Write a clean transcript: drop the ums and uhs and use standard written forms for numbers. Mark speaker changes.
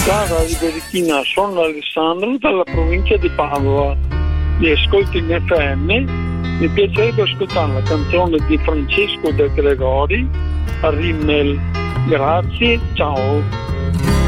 Speaker 1: Cara Riberichina, sono Alessandro dalla provincia di Padova. Mi ascolti in FM. Mi piacerebbe ascoltare la canzone di Francesco De Gregori a Rimmel. Grazie, ciao.